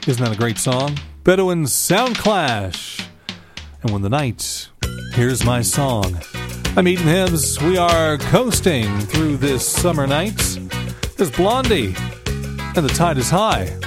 Isn't that a great song? Bedouins Sound Clash. And when the night hears my song. I'm Eden Hibbs. We are coasting through this summer night. There's Blondie. And the tide is high.